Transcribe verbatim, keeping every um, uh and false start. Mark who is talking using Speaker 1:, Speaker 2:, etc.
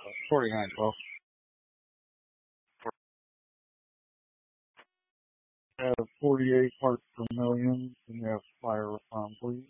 Speaker 1: forty-nine twelve. I have forty-eight parts per million. Can you have fire um, please?